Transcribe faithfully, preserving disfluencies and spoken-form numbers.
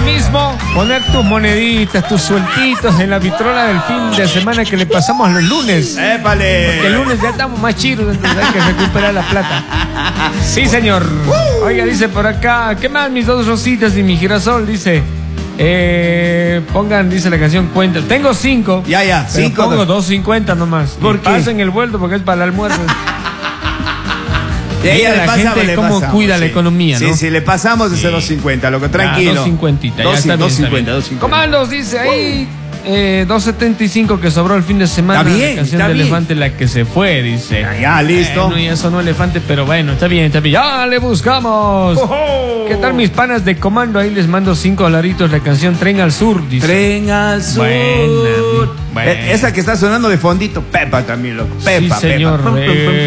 mismo poner tus moneditas, tus sueltitos en la vitrola del fin de semana que le pasamos los lunes. ¡Épale! Porque el lunes ya estamos más chidos, entonces hay que recuperar la plata. Sí, señor. Oiga, dice por acá, ¿qué más? Mis dos rositas y mi girasol, dice. Eh, pongan, dice la canción, cuenta. Tengo cinco. Ya, ya, pero cinco. pongo dos cincuenta nomás. ¿Por y qué? pasen el vuelto porque es para el almuerzo. De ella Mira le la pasamos, gente le cómo pasamos, cuida sí. la economía, ¿no? Sí, sí, le pasamos ese dos cincuenta, loco, tranquilo. Ah, dos cincuenta, ya dos, está bien, dos está cincuenta, bien. dos cincuenta. Comandos, dice ahí, eh, dos setenta y cinco que sobró el fin de semana. Está bien, la canción está de bien. Elefante, la que se fue, dice. Ya, ya, listo. Bueno, ya sonó Elefante, pero bueno, está bien, está bien. Ya le buscamos. ¡Ojo! ¿Qué tal mis panas de comando? Ahí les mando cinco dolaritos la canción Tren al Sur, dice. Tren al Sur. Buena, buena. Eh, Esa que está sonando de fondito, Pepa también, loco. Pepa, Sí, señor. Pepa. Pum, pum, pum. eh,